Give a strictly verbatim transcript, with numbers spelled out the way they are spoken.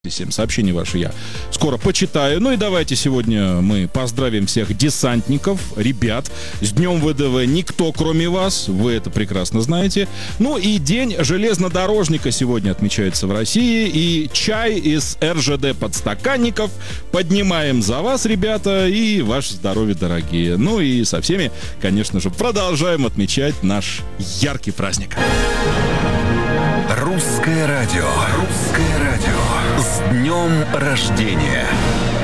Всем сообщения ваши я скоро почитаю. Ну и давайте сегодня мы поздравим всех десантников, ребят. С Днем ВДВ никто, кроме вас. Вы это прекрасно знаете. Ну и День железнодорожника сегодня отмечается в России. И чай из эр жэ дэ подстаканников поднимаем за вас, ребята, и ваше здоровье, дорогие. Ну и со всеми, конечно же, продолжаем отмечать наш яркий праздник. Русское радио. Русское радио. С днем рождения!